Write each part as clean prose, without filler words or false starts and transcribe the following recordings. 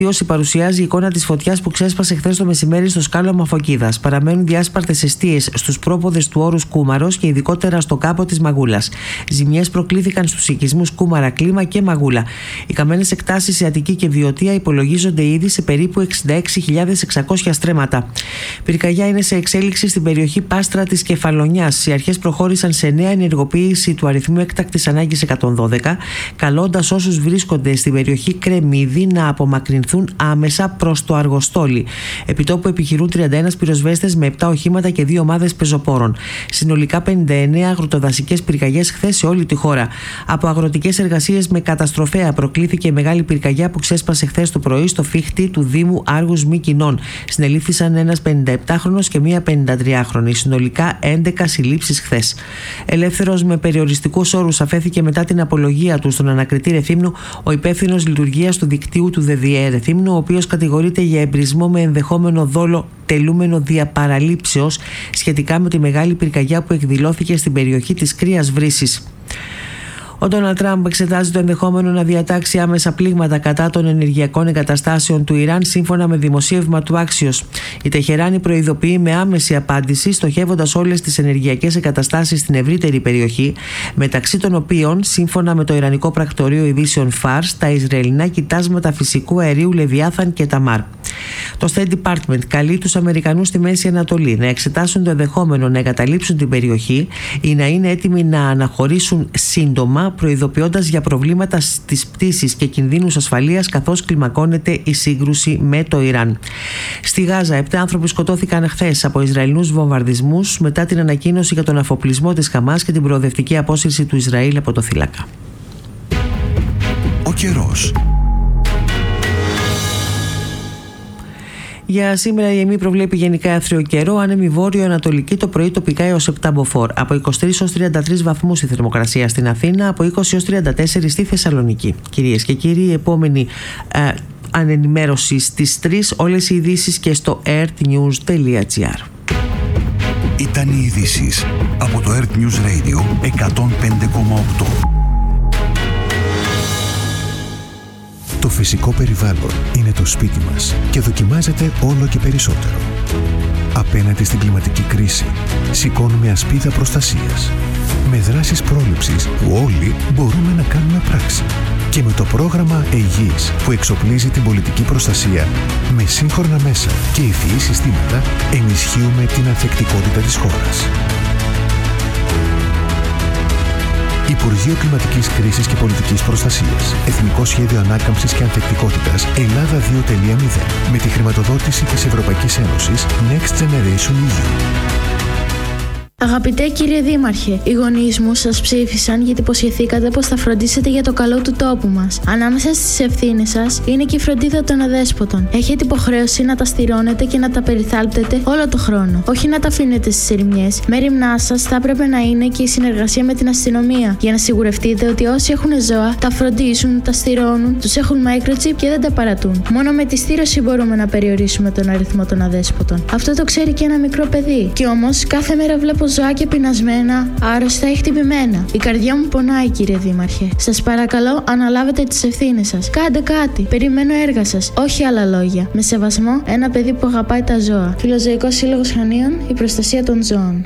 Παρουσιάζει η εικόνα της φωτιάς που ξέσπασε χθες το μεσημέρι στο σκάλωμα Φωκίδας. Παραμένουν διάσπαρτες εστίες στους πρόποδες του όρους Κούμαρος και ειδικότερα στο κάπο της Μαγούλας. Ζημιές προκλήθηκαν στους οικισμούς Κούμαρα, Κλίμα και Μαγούλα. Οι καμένες εκτάσεις σε Αττική και Βιωτία υπολογίζονται ήδη σε περίπου 66.600 στρέμματα. Πυρκαγιά είναι σε εξέλιξη στην περιοχή Πάστρα της Κεφαλονιάς. Οι αρχές προχώρησαν σε νέα ενεργοποίηση του αριθμού έκτακτης ανάγκης 112, καλώντας όσους βρίσκονται στην περιοχή Κρεμμύδη να απομακρυνθούν άμεσα προς το Αργοστόλι. Επιτόπου επιχειρούν 31 πυροσβέστες με 7 οχήματα και 2 ομάδες πεζοπόρων. Συνολικά 59 αγροτοδασικές πυρκαγιές χθες σε όλη τη χώρα. Από αγροτικές εργασίες με καταστροφέα προκλήθηκε μεγάλη πυρκαγιά που ξέσπασε χθες το πρωί στο φύχτη του Δήμου Άργους Μυκηνών. Συνελήφθησαν ένας 57χρονος και μία 53χρονη. Συνολικά 11 συλλήψεις χθες. Ελεύθερος με περιοριστικούς όρους αφέθηκε μετά την απολογία του στον ανακριτή Ρεθύμνου ο υπεύθυνος λειτουργίας του δικτύου του ΔΔΕ Ρεθύμνου, ο οποίος κατηγορείται για εμπρισμό με ενδεχόμενο δόλο τελούμενο δια παραλήψεως σχετικά με τη μεγάλη πυρκαγιά που εκδηλώθηκε στην περιοχή της Κρύας Βρύσης. Ο Ντόναλντ Τραμπ εξετάζει το ενδεχόμενο να διατάξει άμεσα πλήγματα κατά των ενεργειακών εγκαταστάσεων του Ιράν, σύμφωνα με δημοσίευμα του Axios. Η Τεχεράνη προειδοποιεί με άμεση απάντηση, στοχεύοντας όλες τις ενεργειακές εγκαταστάσεις στην ευρύτερη περιοχή, μεταξύ των οποίων, σύμφωνα με το Ιρανικό Πρακτορείο Ειδήσεων Fars, τα Ισραηλινά κοιτάσματα φυσικού αερίου Λεβιάθαν και Ταμάρ. Το State Department καλεί τους Αμερικανούς στη Μέση Ανατολή να εξετάσουν το ενδεχόμενο να εγκαταλείψουν την περιοχή ή να είναι έτοιμοι να αναχωρήσουν σύντομα, προειδοποιώντας για προβλήματα στις πτήσεις και κινδύνους ασφαλείας καθώς κλιμακώνεται η σύγκρουση με το Ιράν. Στη Γάζα, 7 άνθρωποι σκοτώθηκαν χθες από Ισραηλινούς βομβαρδισμούς μετά την ανακοίνωση για τον αφοπλισμό της Χαμάς και την προοδευτική απόσυρση του Ισραήλ από το θύλακα. Ο καιρός. Για σήμερα η ΕΜΗ προβλέπει γενικά άθριο καιρό, άνεμη βόρειο-ανατολική, το πρωί τοπικά έως 7 μποφόρ. Από 23 ως 33 βαθμούς η θερμοκρασία στην Αθήνα, από 20 ως 34 στη Θεσσαλονίκη. Κυρίες και κύριοι, η επόμενη ανενημέρωση στις 3, όλες οι ειδήσεις και στο earthnews.gr. Ήταν οι ειδήσεις από το Earth News Radio 105,8. Το φυσικό περιβάλλον είναι το σπίτι μας και δοκιμάζεται όλο και περισσότερο. Απέναντι στην κλιματική κρίση, σηκώνουμε ασπίδα προστασίας. Με δράσεις πρόληψης που όλοι μπορούμε να κάνουμε πράξη. Και με το πρόγραμμα ΕΙΓΙΣ που εξοπλίζει την πολιτική προστασία με σύγχρονα μέσα και ευφυή συστήματα, ενισχύουμε την ανθεκτικότητα της χώρας. Υπουργείο Κλιματικής Κρίσης και Πολιτικής Προστασίας. Εθνικό Σχέδιο Ανάκαμψης και Ανθεκτικότητας Ελλάδα 2.0 με τη χρηματοδότηση της Ευρωπαϊκής Ένωσης Next Generation EU. Αγαπητέ κύριε Δήμαρχε, οι γονείς μου σας ψήφισαν γιατί υποσχεθήκατε πως θα φροντίσετε για το καλό του τόπου μας. Ανάμεσα στις ευθύνες σας είναι και η φροντίδα των αδέσποτων. Έχετε υποχρέωση να τα στηρώνετε και να τα περιθάλπτετε όλο το χρόνο. Όχι να τα αφήνετε στις ερημιές. Μέριμνά σας θα έπρεπε να είναι και η συνεργασία με την αστυνομία. Για να σιγουρευτείτε ότι όσοι έχουν ζώα τα φροντίζουν, τα στηρώνουν, τους έχουν microchip και δεν τα παρατούν. Μόνο με τη στήρωση μπορούμε να περιορίσουμε τον αριθμό των αδέσποτων. Αυτό το ξέρει και ένα μικρό παιδί. Κι όμως κάθε μέρα βλέπω ζωάκια πεινασμένα, άρρωστα ή χτυπημένα. Η καρδιά μου πονάει, κύριε Δήμαρχε. Σας παρακαλώ, αναλάβετε τις ευθύνες σας. Κάντε κάτι. Περιμένω έργα σας. Όχι άλλα λόγια. Με σεβασμό, ένα παιδί που αγαπάει τα ζώα. Φιλοζωικός Σύλλογος Χανίων, η προστασία των ζώων.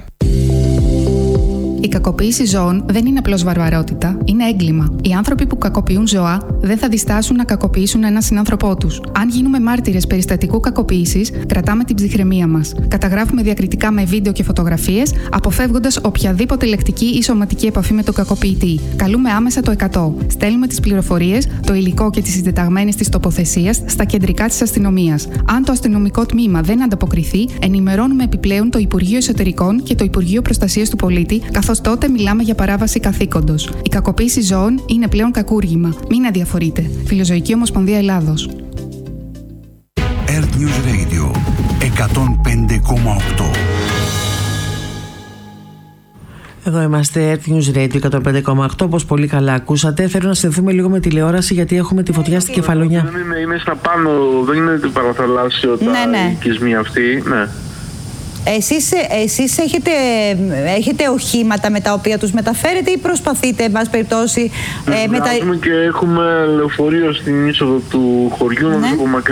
Η κακοποίηση ζώων δεν είναι απλώς βαρβαρότητα, είναι έγκλημα. Οι άνθρωποι που κακοποιούν ζώα δεν θα διστάσουν να κακοποιήσουν έναν συνάνθρωπό τους. Αν γίνουμε μάρτυρες περιστατικού κακοποίησης, κρατάμε την ψυχραιμία μας. Καταγράφουμε διακριτικά με βίντεο και φωτογραφίες, αποφεύγοντας οποιαδήποτε λεκτική ή σωματική επαφή με τον κακοποιητή. Καλούμε άμεσα το 100. Στέλνουμε τις πληροφορίες, το υλικό και τις συντεταγμένες της τοποθεσίας στα κεντρικά της αστυνομίας. Αν το αστυνομικό τμήμα δεν ανταποκριθεί, ενημερώνουμε επιπλέον το Υπουργείο Εσωτερικών και το Υπουργείο Προστασίας του Πολίτη, καθώς τότε μιλάμε για παράβαση καθήκοντος. Η κακοποίηση ζώων είναι πλέον κακούργημα. Μην αδιαφορείτε. Φιλοζωική Ομοσπονδία Ελλάδος. Earth News Radio 105,8. Εδώ είμαστε, Earth News Radio 105,8. Όπως πολύ καλά ακούσατε, θέλω να συνδεθούμε λίγο με τηλεόραση γιατί έχουμε τη φωτιά στην Κεφαλονιά. Είναι στα πάνω, δεν είναι παραθαλάσσιο τα οικισμοί αυτοί. Ναι. Εσείς έχετε οχήματα με τα οποία τους μεταφέρετε ή προσπαθείτε, εν πάση περιπτώσει... και έχουμε λεωφορείο στην είσοδο του χωριού, να